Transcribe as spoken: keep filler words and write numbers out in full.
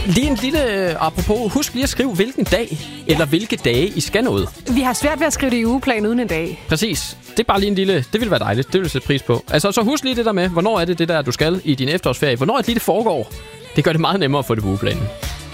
Lige en lille apropos. Husk lige at skrive, hvilken dag eller hvilke dage I skal noget. Vi har svært ved at skrive det i ugeplan uden en dag. Præcis. Det er bare lige en lille... Det vil være dejligt. Det vil jeg sætte pris på. Altså, så husk lige det der med, hvornår er det det der, du skal i din efterårsferie. Hvornår er det lige, det foregår. Det gør det meget nemmere at få det på ugeplanen.